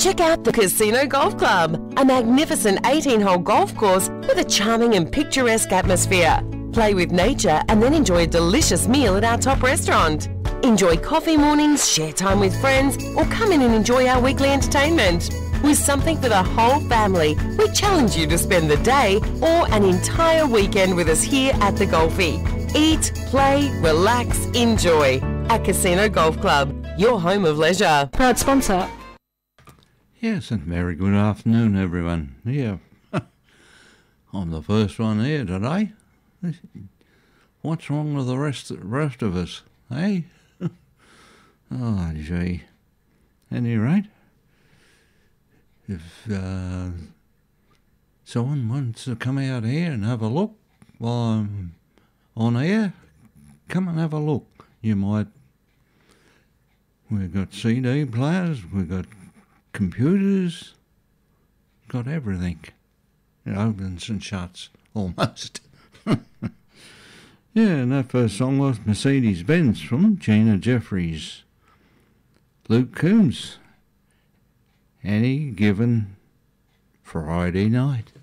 Check out the Casino Golf Club, a magnificent 18-hole golf course with a charming and picturesque atmosphere. Play with nature and then enjoy a delicious meal at our top restaurant. Enjoy coffee mornings, share time with friends, or come in and enjoy our weekly entertainment. With something for the whole family, we challenge you to spend the day or an entire weekend with us here at the Golfie. Eat, play, relax, enjoy. At Casino Golf Club, your home of leisure. Proud sponsor. Yes, and very good afternoon, everyone. Yeah, I'm the first one here today. What's wrong with the rest of us, eh? Oh, gee. At any rate, if someone wants to come out here and have a look while I'm on air, come and have a look. We've got CD players, we've got computers, got everything. It opens and shuts, almost. Yeah, and that first song was Mercedes-Benz from Gina Jeffries. Luke Combs. Any given Friday night.